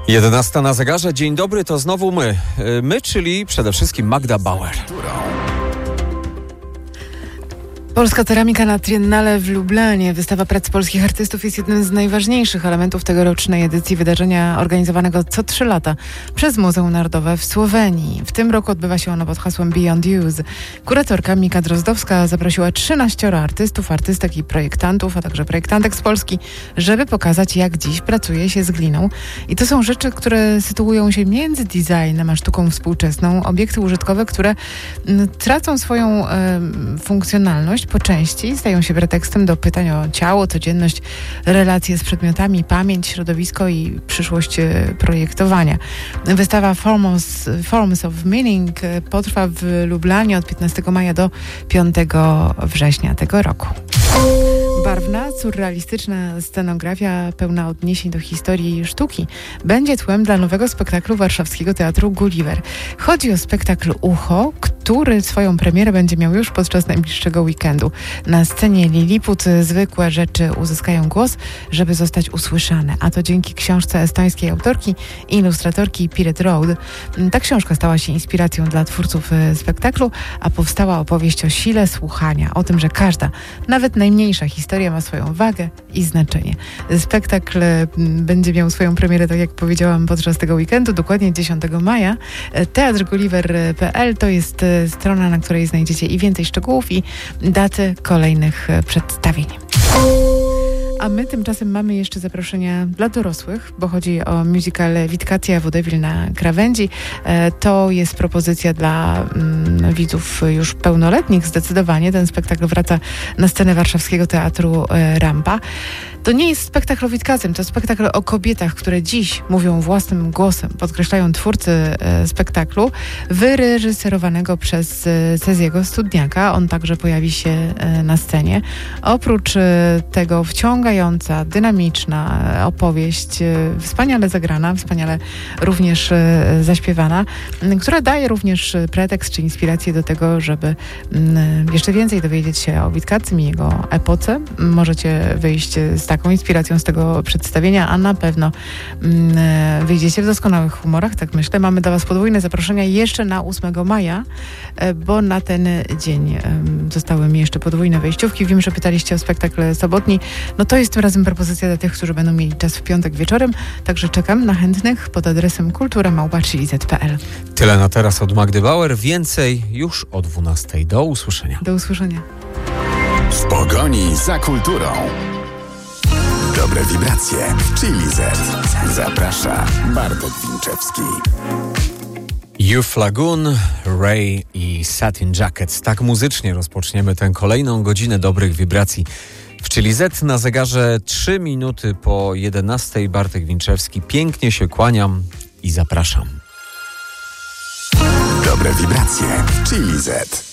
11 na zegarze. Dzień dobry, to znowu my. My, czyli przede wszystkim Magda Bauer. Polska ceramika na Triennale w Lublanie. Wystawa prac polskich artystów jest jednym z najważniejszych elementów tegorocznej edycji wydarzenia organizowanego co 3 lata przez Muzeum Narodowe w Słowenii. W tym roku odbywa się ono pod hasłem Beyond Use. Kuratorka Mika Drozdowska zaprosiła 13 artystów, artystek i projektantów, a także projektantek z Polski, żeby pokazać, jak dziś pracuje się z gliną. I to są rzeczy, które sytuują się między designem a sztuką współczesną. Obiekty użytkowe, które tracą swoją funkcjonalność po części, stają się pretekstem do pytań o ciało, codzienność, relacje z przedmiotami, pamięć, środowisko i przyszłość projektowania. Wystawa Forms of Meaning potrwa w Lublanie od 15 maja do 5 września tego roku. Barwna, surrealistyczna scenografia pełna odniesień do historii sztuki będzie tłem dla nowego spektaklu warszawskiego Teatru Gulliver. Chodzi o spektakl Ucho, który swoją premierę będzie miał już podczas najbliższego weekendu. Na scenie Lilliput zwykłe rzeczy uzyskają głos, żeby zostać usłyszane, a to dzięki książce estońskiej autorki i ilustratorki Piret Road. Ta książka stała się inspiracją dla twórców spektaklu, a powstała opowieść o sile słuchania, o tym, że każda, nawet najmniejsza historia ma swoją wagę i znaczenie. Spektakl będzie miał swoją premierę, tak jak powiedziałam, podczas tego weekendu, dokładnie 10 maja. Teatrgulliver.pl to jest strona, na której znajdziecie i więcej szczegółów, i daty kolejnych przedstawień. A my tymczasem mamy jeszcze zaproszenia dla dorosłych, bo chodzi o musical Witkacja Vaudeville na Krawędzi. To jest propozycja dla widzów już pełnoletnich zdecydowanie. Ten spektakl wraca na scenę warszawskiego Teatru Rampa. To nie jest spektakl o Witkacym, to spektakl o kobietach, które dziś mówią własnym głosem, podkreślają twórcy spektaklu, wyreżyserowanego przez Ceziego Studniaka. On także pojawi się na scenie. Oprócz tego wciągająca, dynamiczna opowieść, wspaniale zagrana, wspaniale również zaśpiewana, która daje również pretekst czy inspirację do tego, żeby jeszcze więcej dowiedzieć się o Witkacym i jego epoce. Możecie wyjść z taką inspiracją z tego przedstawienia, a na pewno wyjdziecie w doskonałych humorach, tak myślę. Mamy dla Was podwójne zaproszenia jeszcze na 8 maja, bo na ten dzień zostały mi jeszcze podwójne wejściówki. Wiem, że pytaliście o spektakl sobotni. No to jest tym razem propozycja dla tych, którzy będą mieli czas w piątek wieczorem, także czekam na chętnych pod adresem kultura@chilizet.pl. Tyle na teraz od Magdy Bauer. Więcej już o 12. Do usłyszenia. Do usłyszenia. W pogoni za kulturą. Dobre wibracje w Chilizet. Zaprasza Bartek Winczewski. Youth Lagoon, Ray i Satin Jacket. Tak muzycznie rozpoczniemy tę kolejną godzinę dobrych wibracji w Chilizet. Na zegarze 3 minuty po 11. Bartek Winczewski. Pięknie się kłaniam i zapraszam. Dobre wibracje w Chilizet.